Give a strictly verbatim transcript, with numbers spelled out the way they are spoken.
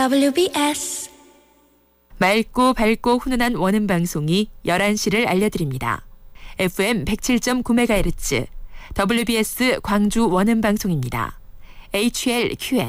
더블유비에스 맑고 밝고 훈훈한 원음 방송이 열한 시를 알려드립니다. 에프엠 백칠 점 구 메가헤르츠 더블유비에스 광주 원음 방송입니다. 에이치엘큐엔